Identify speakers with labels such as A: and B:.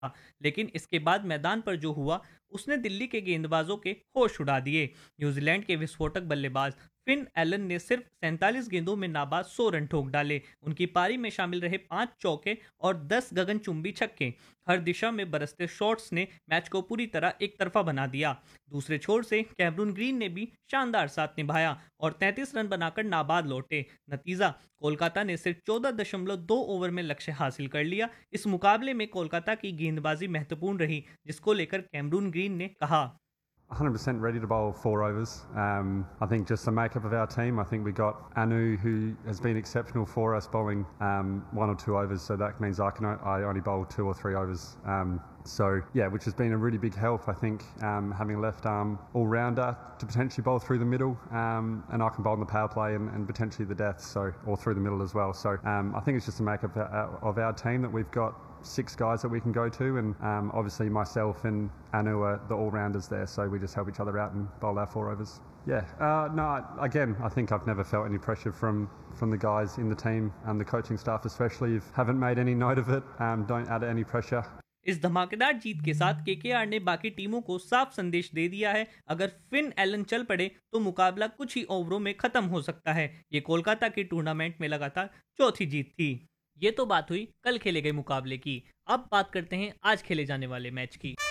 A: लेकिन इसके बाद मैदान पर जो हुआ उसने दिल्ली के गेंदबाजों के होश उड़ा दिए। न्यूजीलैंड के विस्फोटक बल्लेबाज फिन एलन ने सिर्फ 47 गेंदों में नाबाद 100 रन ठोक डाले। उनकी पारी में शामिल रहे 5 चौके और 10 गगनचुंबी छक्के हर दिशा में बरसते शॉट्स ने मैच को पूरी तरह एक तरफा बना दिया। दूसरे छोर से कैमरून ग्रीन ने भी शानदार साथ निभाया और 33 रन बनाकर नाबाद लौटे। नतीजा, कोलकाता ने सिर्फ 14.2 ओवर में लक्ष्य हासिल कर लिया। इस मुकाबले में कोलकाता की गेंदबाजी महत्वपूर्ण रही, जिसको लेकर कैमरून ग्रीन ने कहा,
B: 100% ready to bowl 4 overs. I think just the makeup of our team. I think we got Anu, who has been exceptional for us, bowling 1 or 2 overs. So that means I only bowl 2 or 3 overs. So yeah, which has been a really big help. I think having a left arm all rounder to potentially bowl through the middle, and I can bowl in the power play and potentially the death. So or through the middle as well. So I think it's just the makeup of our team that we've got 6 guys that we can go to, and obviously myself and Anu are the all-rounders there, so we just help each other out and bowl our 4 overs. Yeah, no, again, I think I've never felt any pressure from the guys in the team and the coaching staff especially. Haven't made any note of it. Don't add any pressure.
A: इस धमाकेदार जीत के साथ KKR ने बाकी टीमों को साफ संदेश दे दिया है, अगर फिन एलन चल पड़े तो मुकाबला कुछ ही ओवरों में खत्म हो सकता है। ये कोलकाता की टूर्नामेंट में लगातार चौथी जीत थी। ये तो बात हुई कल खेले गए मुकाबले की। अब बात करते हैं आज खेले जाने वाले मैच की।